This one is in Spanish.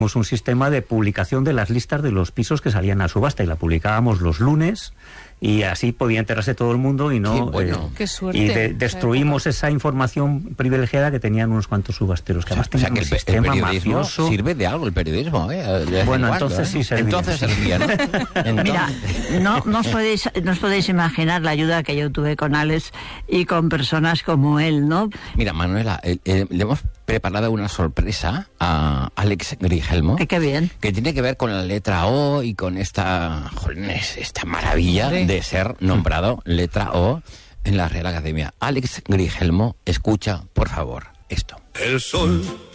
un sistema de publicación de las listas de los pisos que salían a subasta y la publicábamos los lunes y así podía enterarse todo el mundo y no... Qué bueno. Qué suerte. Y destruimos esa información privilegiada que tenían unos cuantos subasteros que además tenían un sistema el periodismo mafioso. sirve de algo, el periodismo, de vez Bueno, en entonces cuando, sí servía. Entonces servía, ¿no? Mira, no os podéis imaginar la ayuda que yo tuve con Alex y con personas como él, ¿no? Mira, Manuela, le hemos preparado una sorpresa a Alex Grigelmo. Qué bien. Que tiene que ver con la letra O y con esta maravilla de ser nombrado letra O en la Real Academia. Alex Grigelmo, escucha, por favor, esto. El sol